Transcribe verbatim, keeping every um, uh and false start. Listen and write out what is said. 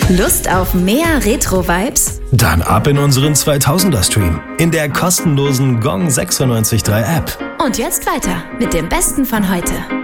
Lust auf mehr Retro-Vibes? Dann ab in unseren zweitausender-Stream in der kostenlosen Gong sechsundneunzig Komma drei App. Und jetzt weiter mit dem Besten von heute.